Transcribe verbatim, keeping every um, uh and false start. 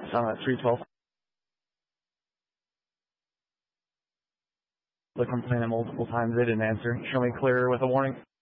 Summit three twelve. Look, I'm playing it multiple times. They didn't answer. Show me clear with a warning.